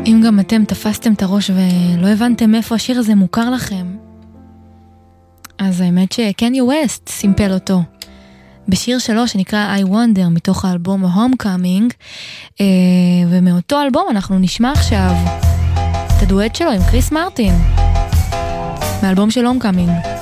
אם גם אתם תפסתם את הראש ולא הבנתם איפה השיר הזה מוכר לכם, אז האמת שקני ווסט סימפל אותו בשיר שלו שנקרא I Wonder מתוך האלבום Homecoming, ומאותו אלבום אנחנו נשמע עכשיו את הדואט שלו עם קריס מרטין מהאלבום של Homecoming.